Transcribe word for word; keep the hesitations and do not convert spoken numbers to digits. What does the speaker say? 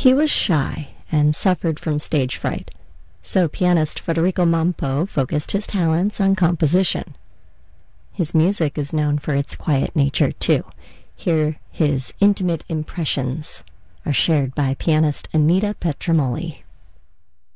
He was shy and suffered from stage fright, so pianist Federico Mampo focused his talents on composition. His music is known for its quiet nature, too. Here, his intimate impressions are shared by pianist Anita Petromoli.